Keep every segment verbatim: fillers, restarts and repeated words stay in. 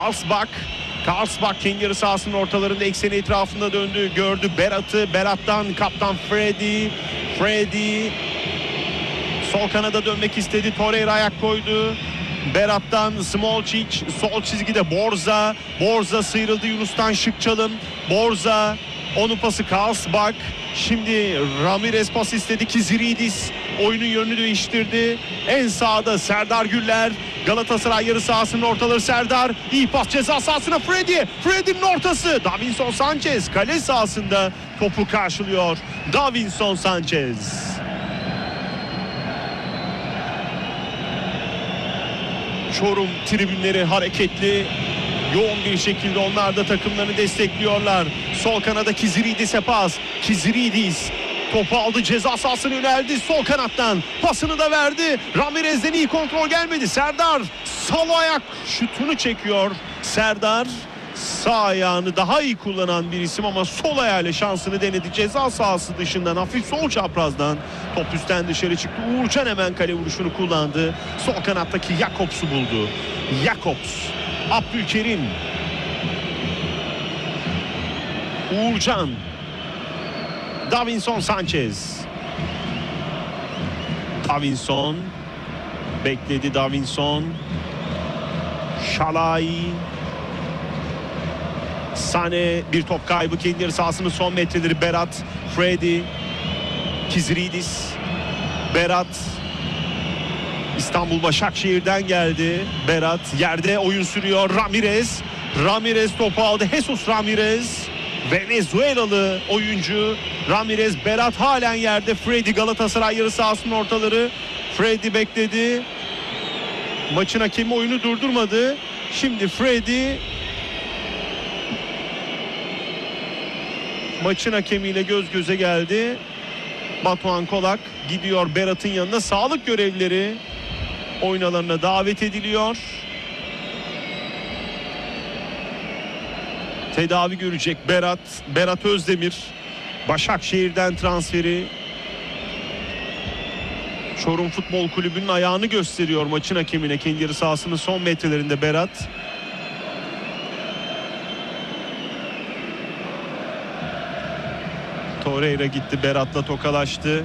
Karlsbach. Karlsbach kendi yarı sahasının ortalarında ekseni etrafında döndü. Gördü Berat'ı. Berat'tan kaptan Freddy. Freddy sol kanada dönmek istedi. Torreira ayak koydu. Berat'tan Smolcic. Sol çizgide Borza. Borza sıyrıldı Yunus'tan, şık çalım. Borza. Onu pası Karlsbach. Şimdi Ramirez pas istedi. Kiziridis oyunun yönünü değiştirdi. En sağda Serdar Güller. Galatasaray yarı sahasının ortaları Serdar. İyi pas ceza sahasına Freddy. Freddy'nin ortası. Davinson Sanchez kale sahasında topu karşılıyor. Davinson Sanchez. Çorum tribünleri hareketli. Yoğun bir şekilde onlar da takımlarını destekliyorlar. Sol kanada Kiziridis'e pas. Kiziridis topu aldı, ceza sahasına yöneldi. Sol kanattan pasını da verdi. Ramirez'den iyi kontrol gelmedi. Serdar sol ayak şutunu çekiyor. Serdar sağ ayağını daha iyi kullanan bir isim ama sol ayağıyla şansını denedi. Ceza sahası dışından hafif sol çaprazdan top üstten dışarı çıktı. Uğurcan hemen kale vuruşunu kullandı. Sol kanattaki Jakobs'u buldu. Jakobs, Abdülkerim, Uğurcan, Davinson Sanchez. Davinson bekledi. Davinson, Şalay, Sane, bir top kaybı kendi yarı sahasının son metreleri. Berat, Freddy, Kiziridis, Berat. İstanbul Başakşehir'den geldi. Berat yerde oyun sürüyor. Ramirez. Ramirez topu aldı. Jesus Ramirez. Venezuelalı oyuncu Ramirez. Berat halen yerde. Freddy, Galatasaray yarı sahasının ortaları. Freddy bekledi. Maçın hakemi oyunu durdurmadı. Şimdi Freddy maçın hakemiyle göz göze geldi. Batuhan Kolak gidiyor Berat'ın yanına. Sağlık görevlileri oynalarına davet ediliyor. Tedavi görecek Berat. Berat Özdemir. Başakşehir'den transferi. Çorum Futbol Kulübü'nün ayağını gösteriyor maçın hakemine. Kendi yarı sahasının son metrelerinde Berat. Torreira gitti, Berat'la tokalaştı.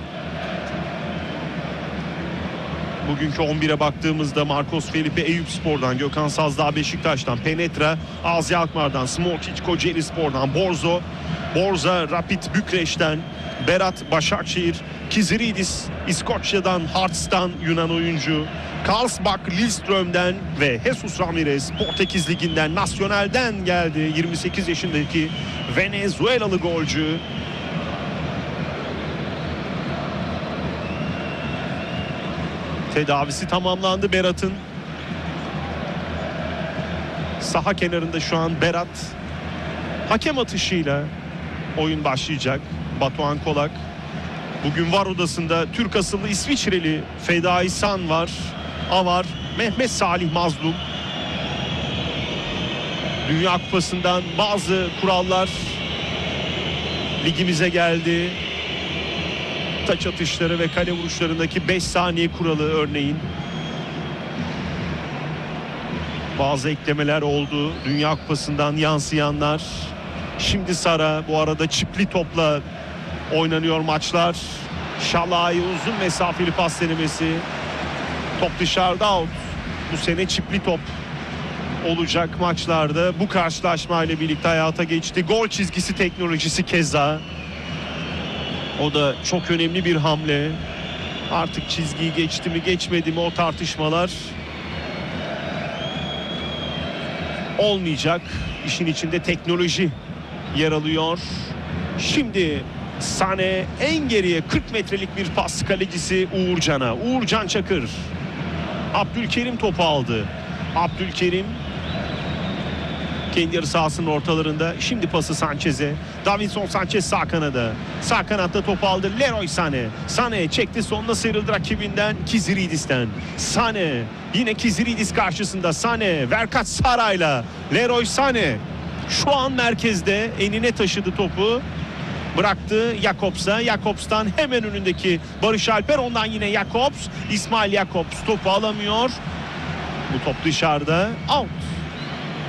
Bugünkü on bire baktığımızda Marcos Felipe Eyüpspor'dan, Gökhan Sazdağ Beşiktaş'tan, Penetra Azi Alkmaar'dan, Smolcic Kocaelispor'dan, Borzo, Borza Rapid Bükreş'ten, Berat Başakşehir, Kiziridis İskoçya'dan, Hearts'tan Yunan oyuncu, Karlsbach Lillestrøm'den ve Jesus Ramirez Portekiz Ligi'nden, Nacional'den geldi. yirmi sekiz yaşındaki Venezuelalı golcü. Tedavisi tamamlandı Berat'ın. Saha kenarında şu an Berat. Hakem atışıyla oyun başlayacak. Batuhan Kolak. Bugün var odasında Türk asıllı İsviçreli Fedai San var. Avar, Mehmet Salih Mazlum. Dünya Kupası'ndan bazı kurallar ligimize geldi. Taç atışları ve kale vuruşlarındaki beş saniye kuralı örneğin. Bazı eklemeler oldu. Dünya Kupası'ndan yansıyanlar. Şimdi Sara, bu arada çipli topla oynanıyor maçlar. Şalay uzun mesafeli pas denemesi. Top dışarıda, out. Bu sene çipli top olacak maçlarda. Bu karşılaşma ile birlikte hayata geçti. Gol çizgisi teknolojisi keza. O da çok önemli bir hamle. Artık çizgiyi geçti mi geçmedi mi o tartışmalar olmayacak. İşin içinde teknoloji yer alıyor. Şimdi Sane en geriye kırk metrelik bir pas, kalecisi Uğurcan'a. Uğurcan Çakır. Abdülkerim topu aldı. Abdülkerim kendi yarı sahasının ortalarında. Şimdi pası Sanchez'e. Davinson Sanchez sağ kanada. Sağ kanatta topu aldı Leroy Sané. Sané çekti, sonuna sıyrıldı rakibinden, Kiziridis'ten. Sané yine Kiziridis karşısında. Sané, Verkaç Saray'la Leroy Sané şu an merkezde, enine taşıdı topu. Bıraktı Jakobs'a. Jakobs'tan hemen önündeki Barış Alper. Ondan yine Jakobs. İsmail Jakobs topu alamıyor. Bu top dışarıda. Out.